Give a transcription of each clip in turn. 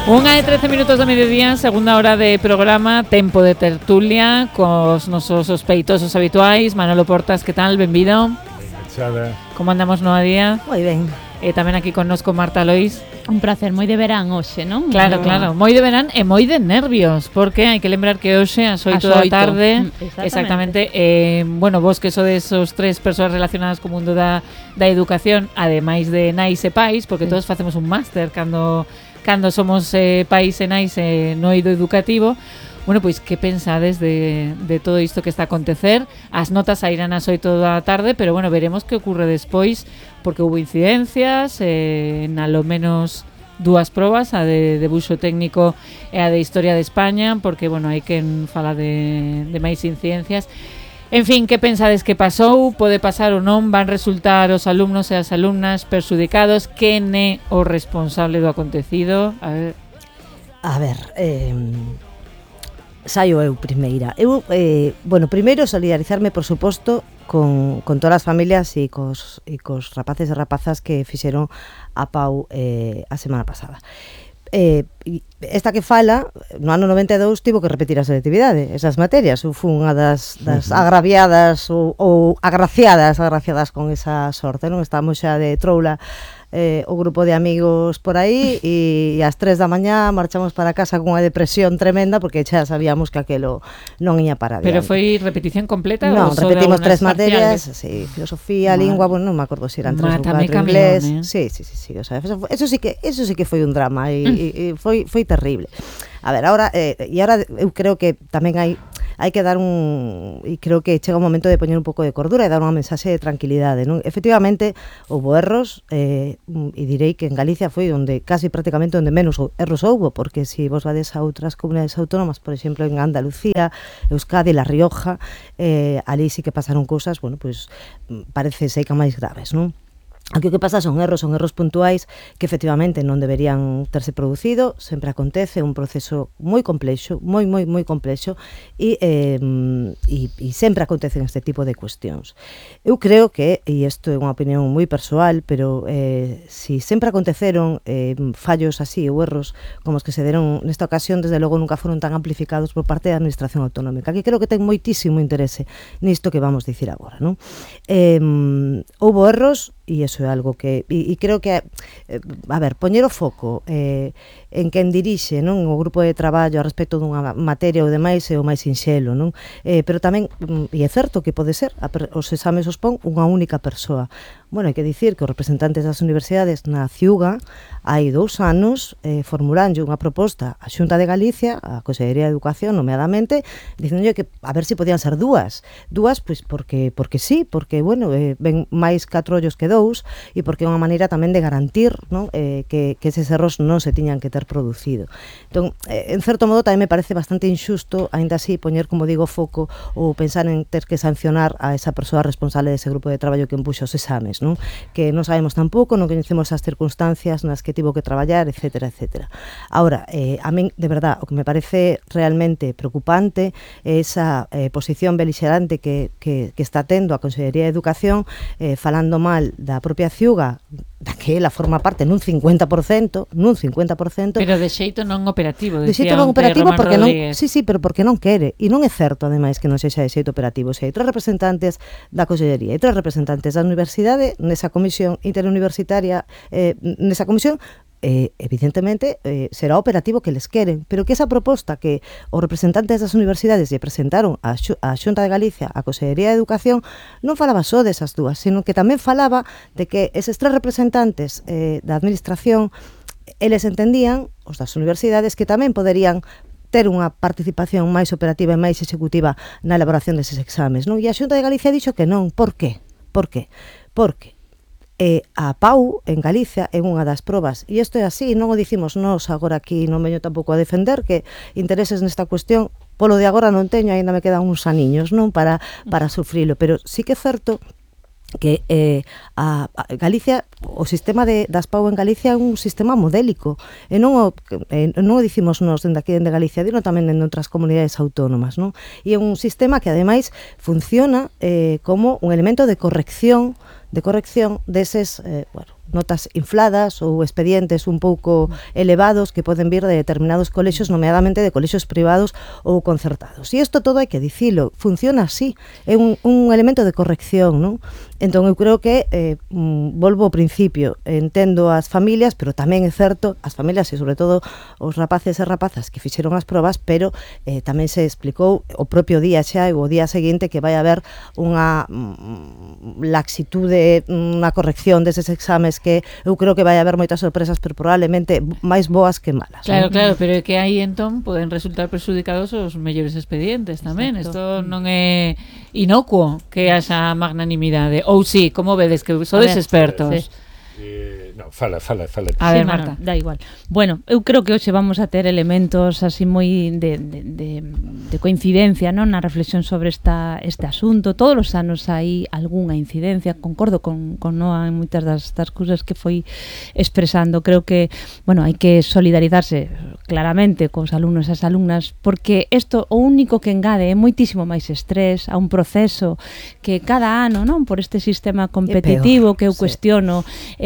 1:13 da mediodía, segunda hora de programa, tempo de tertulia cos nosos sospeitosos habituais. Manolo Portas, que tal? Benvido. Como andamos no día? Moi ben. E tamén aquí connosco Marta Lois. Un placer, moi de verán hoxe, non? Claro, moi de verán e moi de nervios, porque hai que lembrar que hoxe ás 8 da tarde, exactamente, bueno, vos que sodes os tres persoas relacionadas co mundo da educación, ademais de nais e pais, porque todos facemos un máster cando somos pais e nais no eido educativo. Bueno, pois que pensades de todo isto que está a acontecer? As notas sairán ás 8 da tarde, pero bueno, veremos que ocurre despois, porque houve incidencias en alo menos dúas probas, a de debuxo técnico e a de Historia de España, porque bueno, hai quen fala de máis incidencias. En fin, que pensades que pasou? Pode pasar ou non? Van resultar os alumnos e as alumnas perxudicados? Quen é o responsable do acontecido? A ver, saio eu primeira. Eu, bueno, primeiro solidarizarme, por suposto, con todas as familias e cos rapaces e rapazas que fixeron a Pau a semana pasada. Esta que fala, no ano 92 tivo que repetir a selectividade, esas materias. Eu fui unha das agraviadas ou agraciadas con esa sorte, non? Estábamos xa de troula o grupo de amigos por aí e ás 3 da mañá marchamos para casa con unha depresión tremenda porque xa sabíamos que aquelo non iña para adiante. Pero foi repetición completa? Non, repetimos 3 materias, sí, filosofía, lingua, bueno, non me acordo se eran 3 ou 4, inglés. Sí, o sea, eso sí que foi un drama e foi terrible. A ver, ahora eu creo que tamén hai que dar e creo que chega o momento de poñer un pouco de cordura e dar unha mensaxe de tranquilidade, non? Efectivamente, houbo erros, e direi que en Galicia foi onde casi prácticamente onde menos erros houbo, porque se vos vades a outras comunidades autónomas, por exemplo, en Andalucía, Euskadi, La Rioja, ali sí que pasaron cousas, bueno, pois parece sei que máis graves, non? Aquí o que pasa son erros puntuais que efectivamente non deberían terse producido, sempre acontece, un proceso moi complexo, moi complexo e sempre acontecen este tipo de cuestións. Eu creo que, e isto é unha opinión moi persoal, pero si sempre aconteceron fallos así ou erros como os que se deron nesta ocasión, desde logo nunca foron tan amplificados por parte da Administración Autonómica, que creo que ten moitísimo interese nisto que vamos dicir agora, non? Houbo erros e iso é algo que e creo que a ver, poñer o foco en quen dirixe, non, o grupo de traballo a respecto dunha materia ou demais é o máis sinxelo, non? Pero tamén e é certo que pode ser os exames os pon unha única persoa. Bueno, hai que dicir que os representantes das universidades na CIUGA hai 2 anos formulanlle unha proposta á Xunta de Galicia, á Consellería de Educación, nomeadamente, dicéndolle que a ver se podían ser dúas, pois porque sí, porque, bueno, ven máis 4 ollos que 2 e porque é unha maneira tamén de garantir, non, que eses erros non se tiñan que ter producido. Entón, en certo modo, tamén me parece bastante injusto, aínda así, poñer, como digo, foco ou pensar en ter que sancionar a esa persoa responsable dese grupo de traballo que empuxo os exames, non? Que non sabemos tampouco, non coñecemos as circunstancias nas que tivo que traballar, etcétera. Ahora, a min, de verdad, o que me parece realmente preocupante é esa posición belixerante que está tendo a Consellería de Educación, falando mal da propia CIUGA, da que ela forma parte nun 50%, pero de xeito non operativo, de xeito non operativo porque non, sí, pero porque non quere, e non é certo ademais que non sexa de xeito operativo. Se hai 3 representantes da Consellería e 3 representantes da Universidade nesa comisión interuniversitaria, nesa comisión, evidentemente será operativo que les queren, pero que esa proposta que os representantes das universidades lle presentaron á Xunta de Galicia, á Consellería de Educación, non falaba só desas dúas, sino que tamén falaba de que eses 3 representantes da administración, eles entendían, os das universidades, que tamén poderían ter unha participación máis operativa e máis executiva na elaboración deses exames, non? E a Xunta de Galicia dixo que non. Por qué? Porque a Pau en Galicia é unha das probas, e isto é así, non o dicimos nós agora aquí, non veño tampouco a defender que intereses nesta cuestión polo de agora non teño, aínda me quedan uns aniños, non, para sufrilo, pero sí que é certo que a Galicia, o sistema das PAU en Galicia é un sistema modélico e non o dicimos nós dende aquí, dende Galicia, dino tamén en outras comunidades autónomas, non? E é un sistema que ademais funciona como un elemento de corrección deses, bueno, notas infladas ou expedientes un pouco elevados que poden vir de determinados colexios, nomeadamente de colexios privados ou concertados. E isto todo hai que dicilo, funciona así, é un elemento de corrección, non? Entón eu creo que volvo ao principio, entendo as familias, pero tamén é certo, as familias e sobre todo os rapaces e rapazas que fixeron as probas, pero tamén se explicou o propio día xa e o día seguinte que vai haber unha laxitude, unha corrección deses exames que eu creo que vai haber moitas sorpresas, pero probablemente máis boas que malas. Claro, claro, pero é que aí entón poden resultar perxudicados os mellores expedientes tamén. Isto non é inocuo que haxa magnanimidade. Ou sí, como vedes que sodes expertos? No, fala. A ver, Marta. Da igual. Bueno, eu creo que hoxe vamos a ter elementos así moi de coincidencia, non, na reflexión sobre este asunto. Todos os anos hai algunha incidencia, concordo con Noa en moitas das cousas que foi expresando. Creo que, bueno, hai que solidarizarse claramente cos alumnos e as alumnas, porque isto o único que engade é moitísimo máis estrés a un proceso que cada ano, non, por este sistema competitivo que eu cuestiono,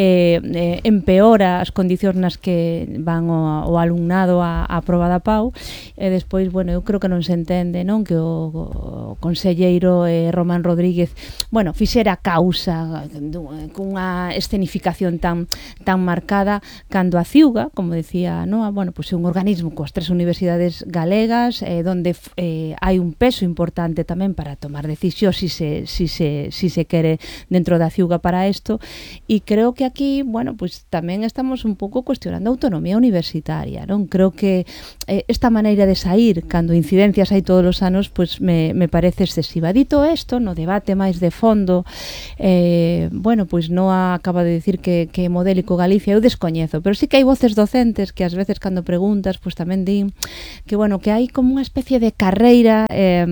empeora as condicións nas que van o alumnado a proba da PAU, e despois, bueno, eu creo que non se entende, non, que o conselleiro Román Rodríguez, bueno, fixera causa cunha escenificación tan marcada, cando a Ciuga, como decía Noa, bueno, pois é un organismo coas 3 universidades galegas, donde hai un peso importante tamén para tomar decisións si se quere dentro da Ciuga para isto, e creo que aquí, bueno, pues tamén estamos un pouco cuestionando a autonomía universitaria, non? Creo que esta maneira de sair cando incidencias hai todos os anos, pues me parece excesiva. Dito isto, no debate máis de fondo, bueno, pues Noa acaba de decir que é modélico Galicia, eu descoñezo, pero sí que hai voces docentes que ás veces cando preguntas, pues tamén din que, bueno, que hai como unha especie de carreira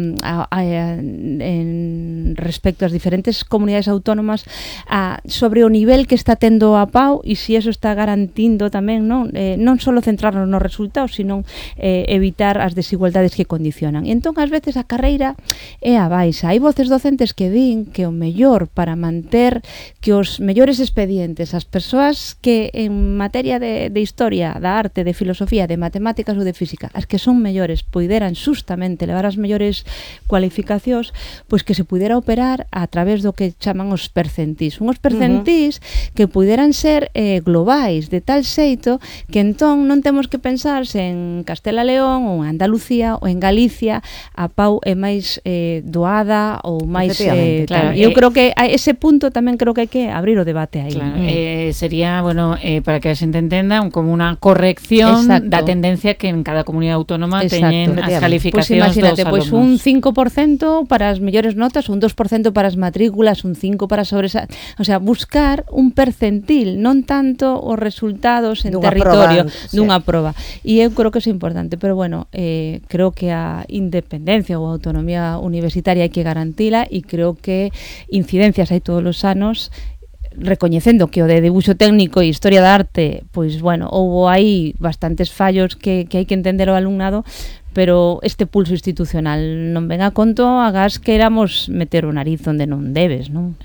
en respecto ás diferentes comunidades autónomas sobre o nivel que está tendo a PAU e se eso está garantindo tamén, non só centrarnos nos resultados, sino evitar as desigualdades que condicionan. E entón, ás veces, a carreira é a baixa. Hai voces docentes que din que o mellor para manter que os mellores expedientes, as persoas que en materia de historia, da arte, de filosofía, de matemáticas ou de física, as que son mellores, poideran justamente levar as mellores cualificacións, pois que se pudera operar a través do que chaman os percentís. Unhos percentís que puderan ser globais, de tal xeito que entón non temos que pensar se en Castela León ou en Andalucía ou en Galicia a PAU é máis doada ou máis claro. Eu creo que a ese punto tamén creo que hai que abrir o debate aí. Claro, sería, bueno, para que a xente entenda, como unha corrección da tendencia que en cada comunidade autónoma teñen as calificacións dos alumnos. Pois un 5% para as mellores notas, un 2% para as matrículas, un 5% para o sea, buscar un percentil, non tanto os resultados en territorio dunha proba. E eu creo que é importante, pero bueno, creo que a independencia ou a autonomía universitaria hai que garantila, e creo que incidencias hai todos os anos, recoñecendo que o de dibuixo técnico e historia da arte, pois bueno, houbo aí bastantes fallos que hai que entender o alumnado, pero este pulso institucional non ven a conto, agás que éramos meter o nariz onde non debes, non?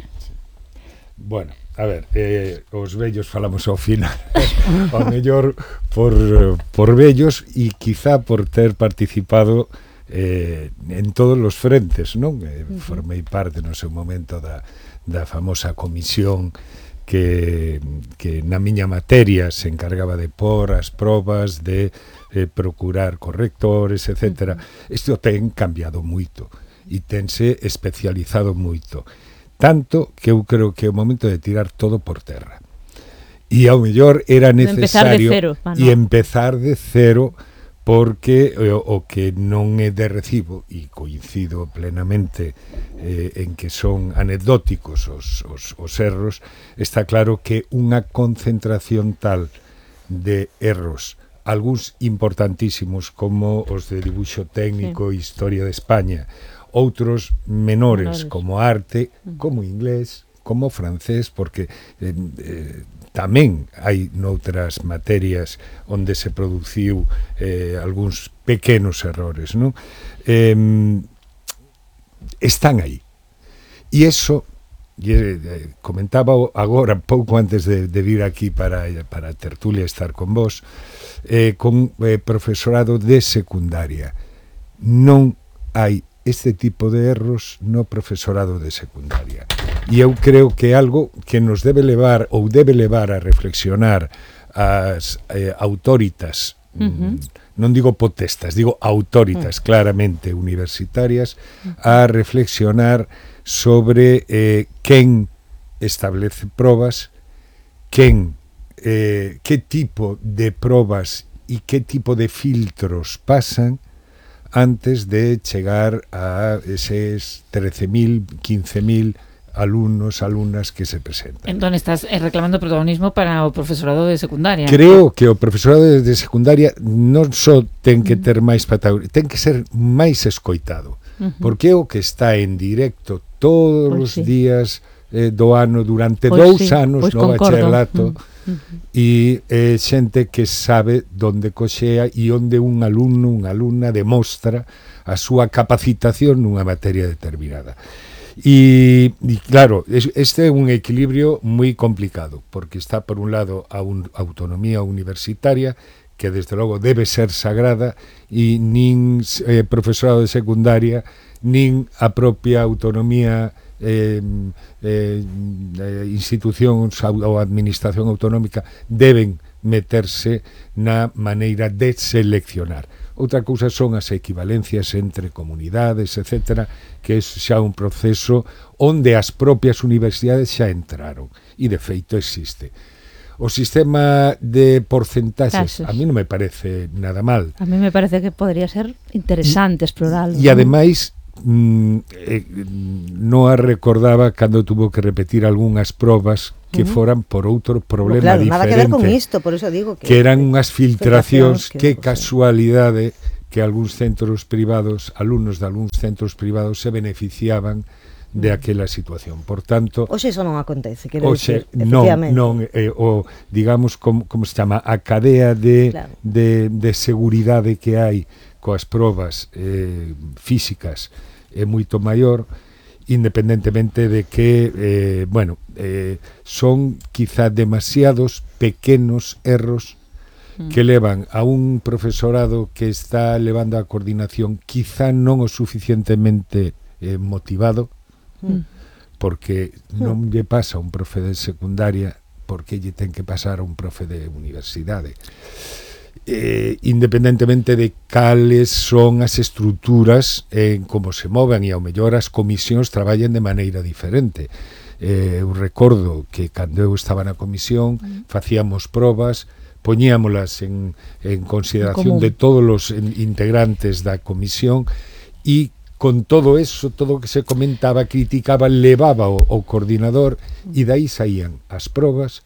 Bueno, a ver, os vellos falamos ao final, ao mellor por vellos e quizá por ter participado en todos os frentes, non? Formei parte no seu momento da famosa comisión que na miña materia se encargaba de por as probas, de procurar correctores, etc. Isto ten cambiado moito e tense especializado moito. Tanto que eu creo que é o momento de tirar todo por terra. E ao mellor era necesario empezar de cero, porque o que non é de recibo, e coincido plenamente en que son anecdóticos os erros, está claro que unha concentración tal de erros, algúns importantísimos como os de dibuixo técnico e historia de España, outros menores como arte, como inglés, como francés, porque tamén hai noutras materias onde se produciu algúns pequenos errores, non? Están aí. E iso comentaba agora, pouco antes de vir aquí para a tertulia estar con vos, con profesorado de secundaria. Non hai este tipo de erros no profesorado de secundaria. E eu creo que é algo que nos debe levar ou debe levar a reflexionar as autoritas, non digo potestas, digo autoritas claramente universitarias, a reflexionar sobre quen establece probas, que tipo de probas e que tipo de filtros pasan antes de chegar a eses 13.000, 15.000 alumnos, alumnas que se presentan. Entón estás reclamando protagonismo para o profesorado de secundaria. Creo que o profesorado de secundaria non só ten que ter máis protagonismo, ten que ser máis escoitado, porque é o que está en directo todos os días do ano durante 2 anos no bacharelato, e xente que sabe onde coxea e onde un alumno, unha alumna demostra a súa capacitación nunha materia determinada. E claro, este é un equilibrio moi complicado, porque está por un lado a autonomía universitaria, que desde logo debe ser sagrada, e nin profesorado de secundaria, nin a propia autonomía institucións ou administración autonómica deben meterse na maneira de seleccionar. Outra cousa son as equivalencias entre comunidades, etcétera, que é xa un proceso onde as propias universidades xa entraron, e de feito existe. O sistema de porcentaxes a mí non me parece nada mal. A mí me parece que podría ser interesante explorarlo. E ademais non a recordaba cando tuvo que repetir algunhas probas que foran por outro problema diferente. Nada que ver con isto, por eso digo que eran unhas filtracións, que casualidade que algúns centros privados, alumnos de algúns centros privados se beneficiaban de aquela situación. Por tanto, hoxe iso non acontece, quero dicir, non, digamos, como se chama, a cadea de seguridade que hai coas probas físicas é moito maior, independentemente de que son quizá demasiados pequenos erros que levan a un profesorado que está levando a coordinación quizá non o suficientemente motivado, porque non lle pasa a un profe de secundaria porque lle ten que pasar a un profe de universidade. Independentemente de cales son as estruturas en como se moven, e ao mellor as comisións traballen de maneira diferente. Eu recordo que cando eu estaba na comisión facíamos probas, poñíamolas en consideración de todos os integrantes da comisión, e con todo eso, todo o que se comentaba, criticaba, levaba o coordinador, e daí saían as probas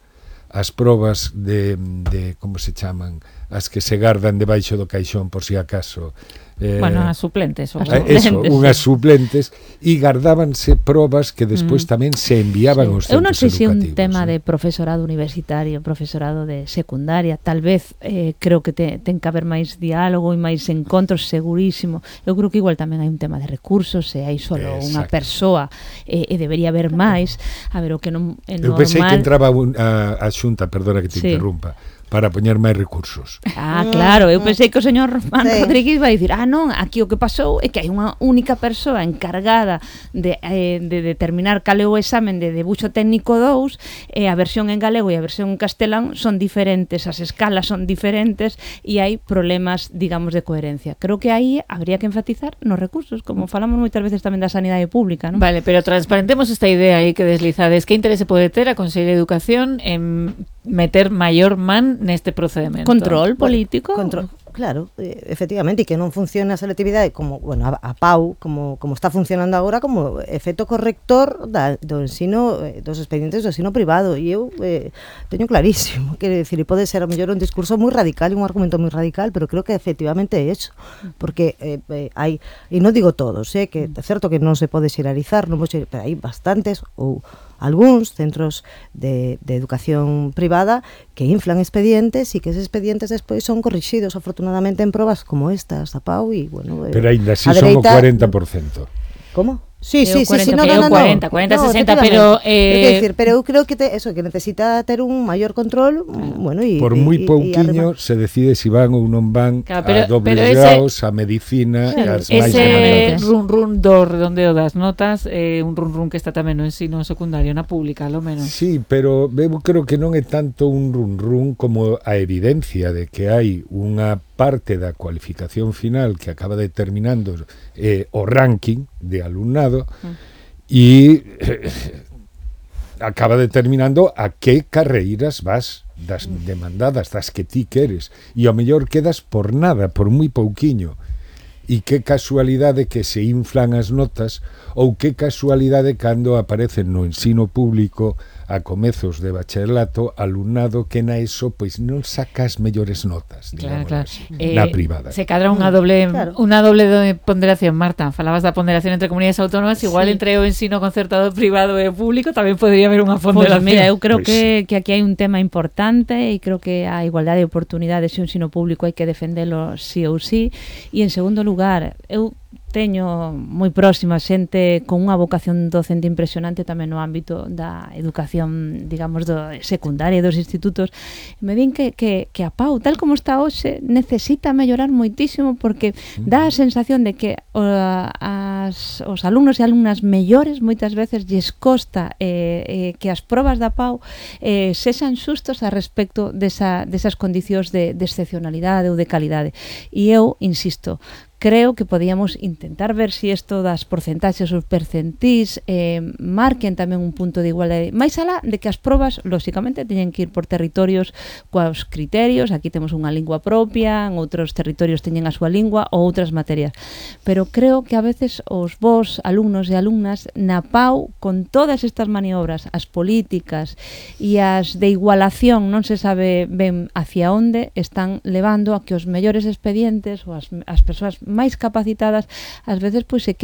de como se chaman, as que se gardan debaixo do caixón por si acaso. As suplentes. Unhas suplentes, e gardábanse probas que despois tamén se enviaban aos centros educativos. Eu non sei se un tema de profesorado universitario, profesorado de secundaria, tal vez creo que ten que haber máis diálogo e máis encontros, segurísimo. Eu creo que igual tamén hai un tema de recursos, se hai solo unha persoa e debería haber máis. A ver, o que non é normal. Eu pensei que entraba a Xunta, perdona que te interrumpa, para poñer máis recursos. Claro, eu pensei que o señor Román Rodríguez vai dicir, non, aquí o que pasou é que hai unha única persoa encargada de determinar cal é o examen de debuxo técnico 2, e a versión en galego e a versión en castelán son diferentes, as escalas son diferentes, e hai problemas, digamos, de coherencia. Creo que aí habría que enfatizar nos recursos, como falamos moitas veces tamén da sanidade pública, non? Vale, pero transparentemos esta idea aí que deslizades. Que interese pode ter a Consellería de Educación en meter maior man neste procedemento? Control político. Claro, efectivamente, e que non funcione a selectividade como, a PAU, como está funcionando agora, como efecto corrector do ensino, dos expedientes do ensino privado. E eu teño clarísimo, quero dicir, e pode ser a mellor un discurso moi radical e un argumento moi radical, pero creo que efectivamente é eso, porque hai, e non digo todos, que é certo que non se pode xeralizar, pero hai bastantes ou algúns centros de educación privada que inflan expedientes, e que esos expedientes despois son corrixidos afortunadamente en probas como estas da PAU, e pero ainda así son o 40%. Como? Sí, no, 40, 60, pero pero eu creo que eso, que necesita ter un maior control, bueno, e por moi pouquiño se decide se van ou non van a dobles graus, a medicina, as máis demandantes. Ese run do redondeo das notas, un run que está tamén no ensino secundario, na pública, lo menos. Sí, pero eu creo que non é tanto un run como a evidencia de que hai unha parte da cualificación final que acaba determinando o ranking de alumnado e acaba determinando a que carreiras vas das demandadas, das que ti queres, e ao mellor quedas por nada, por moi pouquiño. E que casualidade que se inflan as notas, ou que casualidade cando aparecen no ensino público a comezos de bacharelato alumnado que na ESO pois non saca as mellores notas, digamos, claro. Na privada. Se cadra unha doble ponderación, Marta. Falabas da ponderación entre comunidades autónomas, igual entre o ensino concertado privado e público tamén podría haber unha ponderación. Pues mira, eu creo que aquí hai un tema importante e creo que a igualdade de oportunidades e o ensino público hai que defendelo sí ou sí. E en segundo lugar, eu teño moi próxima xente con unha vocación docente impresionante tamén no ámbito da educación, digamos, do secundaria e dos institutos. Me din que a PAU, tal como está hoxe, necesita mellorar moitísimo porque dá a sensación de que os alumnos e alumnas mellores moitas veces lles costa que as probas da PAU sexan xustos a respecto desas condicións de excepcionalidade ou de calidade. E eu, insisto, creo que podíamos intentar ver se isto das porcentaxes ou percentís marquen tamén un punto de igualdade. Mais alá de que as probas, lóxicamente, teñen que ir por territorios coas criterios. Aquí temos unha lingua propia, en outros territorios teñen a súa lingua ou outras materias. Pero creo que a veces os vos, alumnos e alumnas, na PAU, con todas estas maniobras, as políticas e as de igualación, non se sabe ben hacia onde, están levando a que os mellores expedientes ou as persoas máis capacitadas ás veces pois se